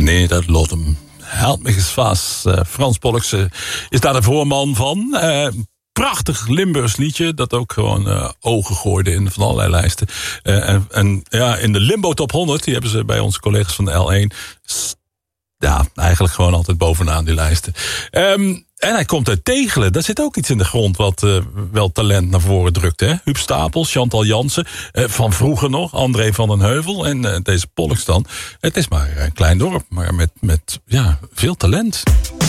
Nee, dat loopt hem. Help me eens vast. Frans Pollux is daar de voorman van. Prachtig Limburgs liedje. Dat ook gewoon ogen gooide in van allerlei lijsten. En in de Limbo Top 100. Die hebben ze bij onze collega's van de L1. Ja, eigenlijk gewoon altijd bovenaan die lijsten. En hij komt uit Tegelen. Daar zit ook iets in de grond wat wel talent naar voren drukt. Hè? Huub Stapel, Chantal Jansen. Van vroeger nog, André van den Heuvel. En deze Pollux dan. Het is maar een klein dorp, maar met veel talent.